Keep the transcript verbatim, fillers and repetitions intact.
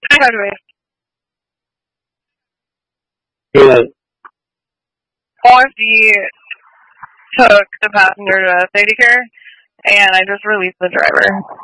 Hi, Dwayne. Good. O S D took the passenger to safety care, and I just released the driver.